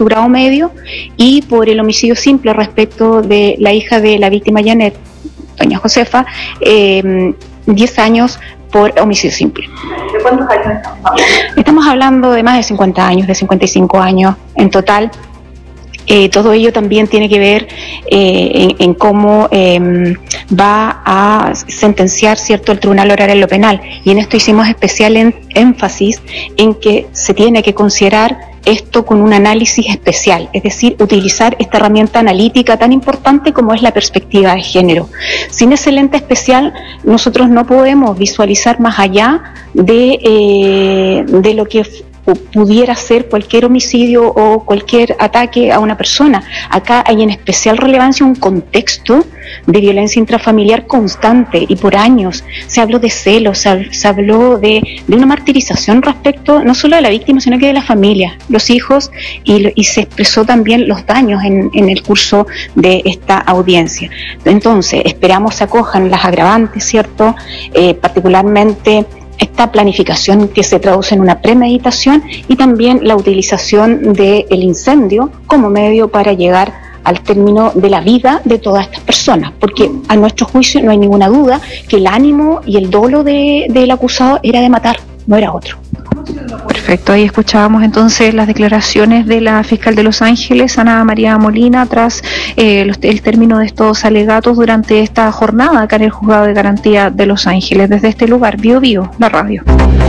su grado medio, y por el homicidio simple respecto de la hija de la víctima Janet, doña Josefa, 10 años por homicidio simple. ¿De cuántos años estamos hablando? Estamos hablando de más de 50 años, de 55 años en total. Todo ello también tiene que ver en cómo va a sentenciar, ¿cierto?, el Tribunal Oral en lo penal. Y en esto hicimos especial énfasis en que se tiene que considerar esto con un análisis especial, es decir, utilizar esta herramienta analítica tan importante como es la perspectiva de género. Sin ese lente especial, nosotros no podemos visualizar más allá de lo que pudiera ser cualquier homicidio o cualquier ataque a una persona. Acá hay en especial relevancia un contexto de violencia intrafamiliar constante, y por años se habló de celos, se habló de una martirización respecto no solo de la víctima, sino que de la familia, los hijos, y se expresó también los daños en el curso de esta audiencia. Entonces, esperamos se acojan las agravantes, ¿cierto? Particularmente esta planificación que se traduce en una premeditación, y también la utilización del incendio como medio para llegar al término de la vida de todas estas personas, porque a nuestro juicio no hay ninguna duda que el ánimo y el dolo del acusado era de matar, no era otro. Perfecto, ahí escuchábamos entonces las declaraciones de la fiscal de Los Ángeles, Ana María Molina, tras el término de estos alegatos durante esta jornada acá en el Juzgado de Garantía de Los Ángeles. Desde este lugar, Bio Bio, la radio.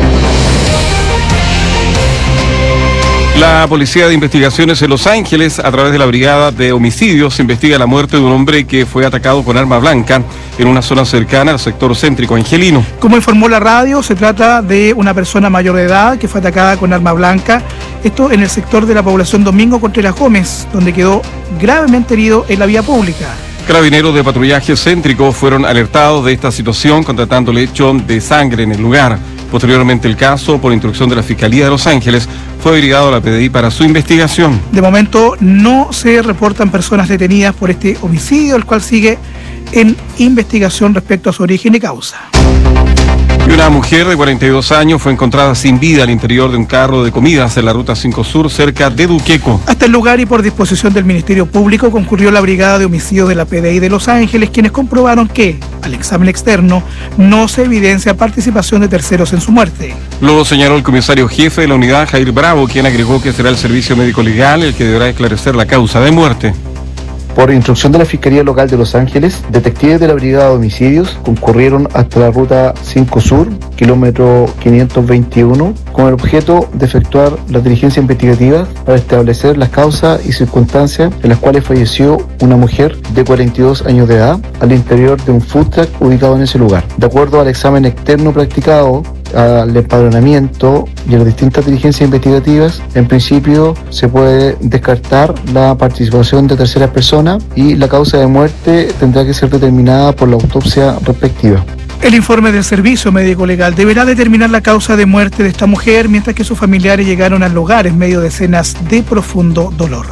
La Policía de Investigaciones en Los Ángeles, a través de la Brigada de Homicidios, investiga la muerte de un hombre que fue atacado con arma blanca en una zona cercana al sector céntrico angelino. Como informó la radio, se trata de una persona mayor de edad que fue atacada con arma blanca, esto en el sector de la población Domingo Contreras Gómez, donde quedó gravemente herido en la vía pública. Carabineros de patrullaje céntrico fueron alertados de esta situación, constatando el hecho de sangre en el lugar. Posteriormente, el caso, por instrucción de la Fiscalía de Los Ángeles, fue dirigado a la PDI para su investigación. De momento no se reportan personas detenidas por este homicidio, el cual sigue en investigación respecto a su origen y causa. Y una mujer de 42 años fue encontrada sin vida al interior de un carro de comidas en la Ruta 5 Sur, cerca de Duqueco. Hasta el lugar, y por disposición del Ministerio Público, concurrió la Brigada de Homicidios de la PDI de Los Ángeles, quienes comprobaron que, al examen externo, no se evidencia participación de terceros en su muerte. Lo señaló el comisario jefe de la unidad, Jair Bravo, quien agregó que será el Servicio Médico Legal el que deberá esclarecer la causa de muerte. Por instrucción de la Fiscalía Local de Los Ángeles, detectives de la Brigada de Homicidios concurrieron hasta la Ruta 5 Sur, kilómetro 521, con el objeto de efectuar la diligencia investigativa para establecer las causas y circunstancias en las cuales falleció una mujer de 42 años de edad al interior de un food truck ubicado en ese lugar. De acuerdo al examen externo practicado, al empadronamiento y a las distintas diligencias investigativas, en principio se puede descartar la participación de terceras personas, y la causa de muerte tendrá que ser determinada por la autopsia respectiva. El informe del Servicio Médico Legal deberá determinar la causa de muerte de esta mujer, mientras que sus familiares llegaron al lugar en medio de escenas de profundo dolor.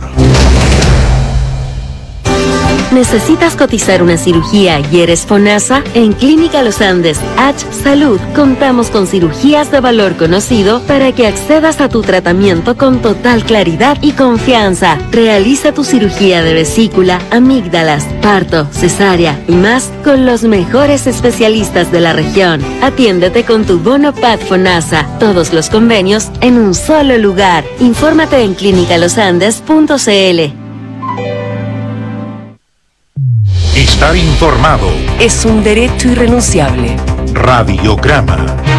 ¿Necesitas cotizar una cirugía y eres FONASA? En Clínica Los Andes, H Salud, contamos con cirugías de valor conocido para que accedas a tu tratamiento con total claridad y confianza. Realiza tu cirugía de vesícula, amígdalas, parto, cesárea y más con los mejores especialistas de la región. Atiéndete con tu bono PAD FONASA. Todos los convenios en un solo lugar. Infórmate en clinicalosandes.cl. Estar informado es un derecho irrenunciable. Radiograma.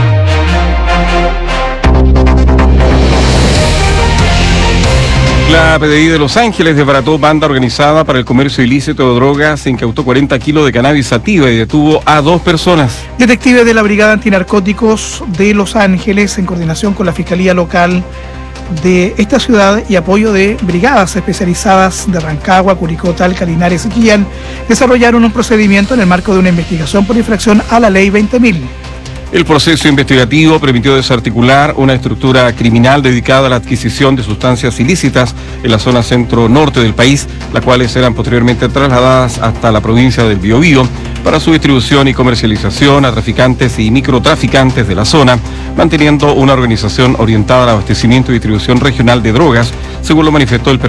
La PDI de Los Ángeles desbarató banda organizada para el comercio ilícito de drogas, incautó 40 kilos de cannabis sativa y detuvo a 2 personas. Detectives de la Brigada Antinarcóticos de Los Ángeles, en coordinación con la Fiscalía Local de esta ciudad y apoyo de brigadas especializadas de Rancagua, Curicó, Talca, Linares y Chillán, desarrollaron un procedimiento en el marco de una investigación por infracción a la Ley 20.000. El proceso investigativo permitió desarticular una estructura criminal dedicada a la adquisición de sustancias ilícitas en la zona centro-norte del país, las cuales eran posteriormente trasladadas hasta la provincia del Biobío para su distribución y comercialización a traficantes y microtraficantes de la zona, manteniendo una organización orientada al abastecimiento y distribución regional de drogas, según lo manifestó el